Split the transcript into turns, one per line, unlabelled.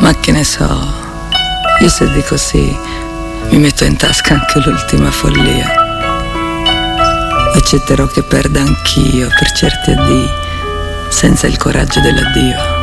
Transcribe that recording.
Ma che ne so, io se dico sì, mi metto in tasca anche l'ultima follia. Accetterò che perda anch'io per certi addii, senza il coraggio dell'addio.